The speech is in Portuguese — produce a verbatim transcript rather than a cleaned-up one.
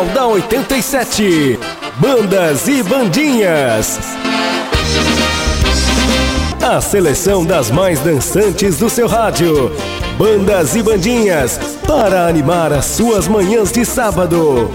Da oitenta e sete, Bandas e Bandinhas. A seleção das mais dançantes do seu rádio. Bandas e Bandinhas, para animar as suas manhãs de sábado.